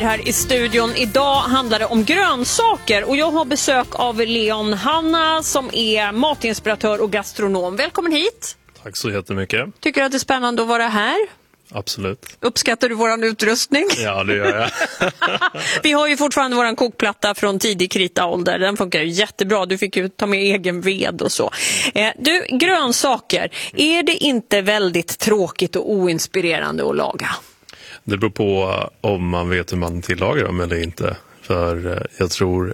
här i studion. Idag handlar det om grönsaker och jag har besök av Leon Hanna som är matinspiratör och gastronom. Välkommen hit. Tack så jättemycket. Tycker du att det är spännande att vara här? Absolut. Uppskattar du våran utrustning? Ja, det gör jag. Vi har ju fortfarande våran kokplatta från tidig kritaålder. Den funkar ju jättebra. Du fick ju ta med egen ved och så. Du, grönsaker. Är det inte väldigt tråkigt och oinspirerande att laga? Det beror på om man vet hur man tillagar dem eller inte. För jag tror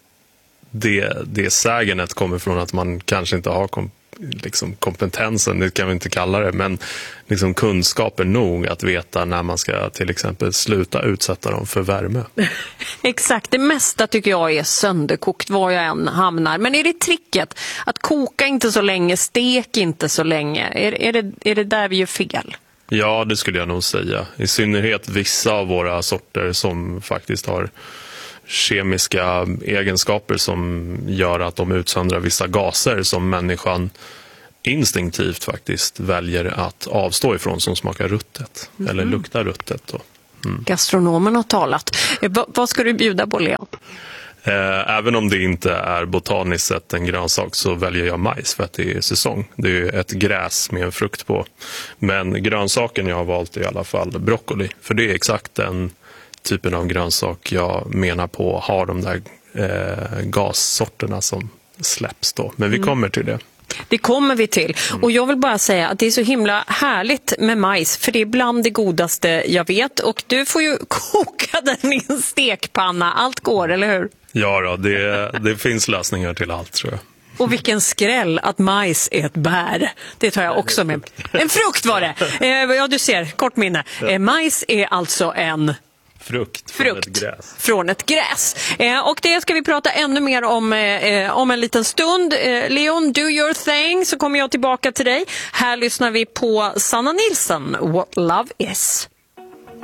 det sägenet kommer från att man kanske inte har kompetensen, det kan vi inte kalla det, men liksom kunskaper nog att veta när man ska till exempel sluta utsätta dem för värme. Exakt, det mesta tycker jag är sönderkokt var jag än hamnar. Men är det tricket att koka inte så länge, stek inte så länge? Är det där vi gör fel? Ja, det skulle jag nog säga. I synnerhet vissa av våra sorter som faktiskt har kemiska egenskaper som gör att de utsöndrar vissa gaser som människan instinktivt faktiskt väljer att avstå ifrån, som smakar ruttet eller luktar ruttet då. Gastronomen har talat. Vad ska du bjuda på, Leon? Även om det inte är botaniskt sett en grönsak så väljer jag majs för att det är säsong. Det är ett gräs med en frukt på. Men grönsaken jag har valt är i alla fall broccoli. För det är exakt den typen av grönsak jag menar på har de där gassorterna som släpps då. Men vi kommer till det. Det kommer vi till. Och jag vill bara säga att det är så himla härligt med majs. För det är bland det godaste jag vet. Och du får ju koka den i en stekpanna. Allt går, eller hur? Ja då, det finns lösningar till allt, tror jag. Och vilken skräll att majs är ett bär. Det tar jag också med. En frukt var det. Ja, du ser, kort minne. Majs är alltså en frukt från ett gräs. Och det ska vi prata ännu mer om en liten stund. Leon, do your thing, så kommer jag tillbaka till dig. Här lyssnar vi på Sanna Nilsson, What Love Is.